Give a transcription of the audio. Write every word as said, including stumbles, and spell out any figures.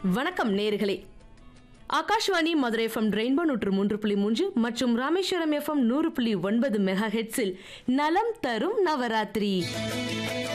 வணக்கம் நேயர்களே. Akashvani Madurai FM rainbow நூற்று மூன்று புள்ளி மூன்று மற்றும் ராமேஸ்வரம் எஃப்எம் நூறு புள்ளி ஒன்பது மெகா ஹெட்ஸில் நலம் தரும் நவராத்திரி.